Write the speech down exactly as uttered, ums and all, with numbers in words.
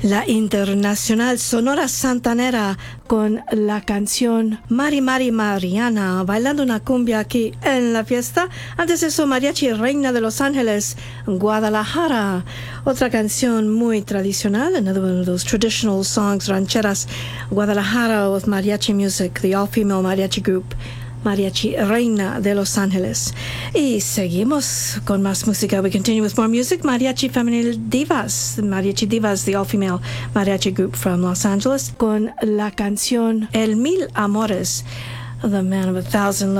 La internacional Sonora Santanera con la canción Mari Mari Mariana, bailando una cumbia aquí en la fiesta. Antes de eso, Mariachi Reina de Los Ángeles, Guadalajara. Otra canción muy tradicional, another one of those traditional songs, rancheras, Guadalajara with mariachi music, the all-female mariachi group. Mariachi Reina de Los Ángeles. Y seguimos con más música. We continue with more music. Mariachi Femenil Divas. Mariachi Divas, the all-female mariachi group from Los Angeles, con la canción El Mil Amores, The Man of a Thousand